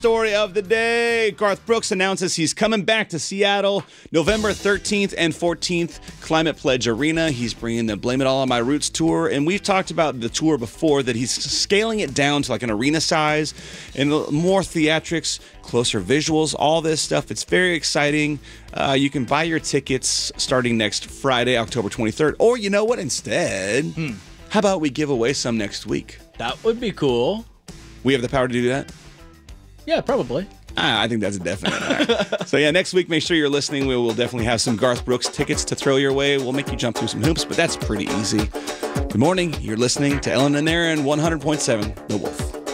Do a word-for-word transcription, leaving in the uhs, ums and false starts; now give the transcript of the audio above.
Story of the day. Garth Brooks announces he's coming back to Seattle November thirteenth and fourteenth, Climate Pledge Arena. He's bringing the Blame It All on My Roots tour, and we've talked about the tour before, that he's scaling it down to like an arena size and more theatrics, closer visuals, all this stuff. It's very exciting. Uh, you can buy your tickets starting next Friday, October twenty-third, or you know what, instead, hmm. how about we give away some next week? That would be cool. We have the power to do that? Yeah, probably. Ah, I think that's a definite. Right. So yeah, next week, make sure you're listening. We will definitely have some Garth Brooks tickets to throw your way. We'll make you jump through some hoops, but that's pretty easy. Good morning. You're listening to Ellen and Aaron, one hundred point seven The Wolf.